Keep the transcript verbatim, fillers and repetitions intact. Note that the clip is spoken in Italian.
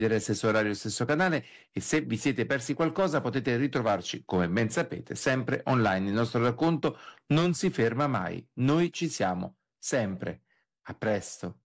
stesso orario, stesso canale, e se vi siete persi qualcosa potete ritrovarci, come ben sapete, sempre online. Il nostro racconto non si ferma mai, noi ci siamo sempre. A presto.